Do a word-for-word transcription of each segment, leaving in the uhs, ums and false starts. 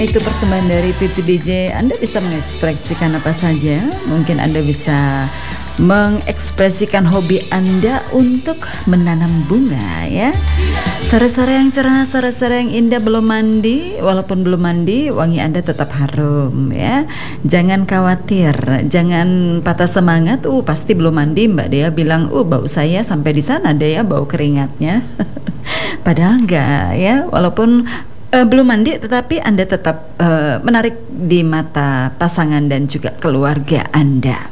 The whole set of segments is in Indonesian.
Itu persembahan dari Titi D J. Anda bisa mengekspresikan apa saja. Mungkin Anda bisa mengekspresikan hobi Anda untuk menanam bunga ya. Sore-sore yang cerah, sore-sore yang indah, belum mandi. Walaupun belum mandi, wangi Anda tetap harum ya. Jangan khawatir, jangan patah semangat. Uh pasti belum mandi, Mbak Dea bilang, uh bau saya sampai di sana Dea bau keringatnya. Padahal enggak ya. Walaupun Uh, belum mandi, tetapi Anda tetap uh, menarik di mata pasangan dan juga keluarga Anda.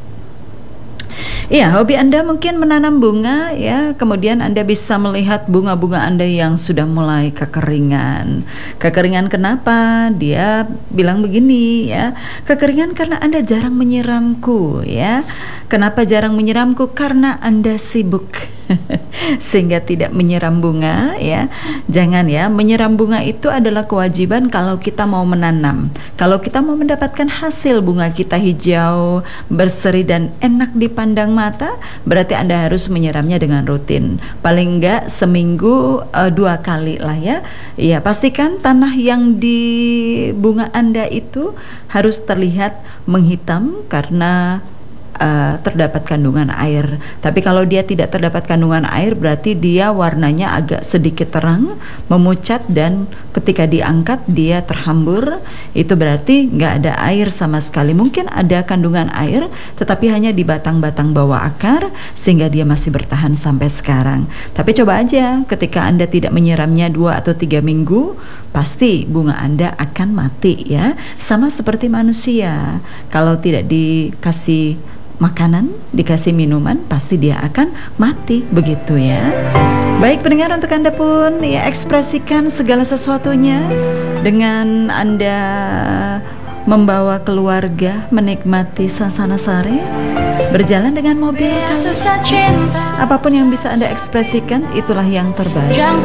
Iya, hobi Anda mungkin menanam bunga ya. Kemudian Anda bisa melihat bunga-bunga Anda yang sudah mulai kekeringan. Kekeringan kenapa? Dia bilang begini ya. Kekeringan karena Anda jarang menyiramku ya. Kenapa jarang menyiramku? Karena Anda sibuk. Sehingga tidak menyiram bunga ya. Jangan ya, menyiram bunga itu adalah kewajiban kalau kita mau menanam. Kalau kita mau mendapatkan hasil bunga kita hijau, berseri dan enak dipandang mata, berarti Anda harus menyiramnya dengan rutin. Paling enggak seminggu uh, dua kali lah ya. Ya, pastikan tanah yang di bunga Anda itu harus terlihat menghitam karena Uh, terdapat kandungan air. Tapi kalau dia tidak terdapat kandungan air, berarti dia warnanya agak sedikit terang, memucat, dan ketika diangkat dia terhambur. Itu berarti nggak ada air sama sekali. Mungkin ada kandungan air, tetapi hanya di batang-batang bawah akar, sehingga dia masih bertahan sampai sekarang. Tapi coba aja, ketika Anda tidak menyiramnya dua atau tiga minggu, pasti bunga Anda akan mati ya. Sama seperti manusia, kalau tidak dikasih makanan, dikasih minuman, pasti dia akan mati, begitu ya. Baik pendengar, untuk Anda pun ya, ekspresikan segala sesuatunya dengan Anda membawa keluarga menikmati suasana sore, berjalan dengan mobil. Apapun yang bisa Anda ekspresikan, itulah yang terbaik.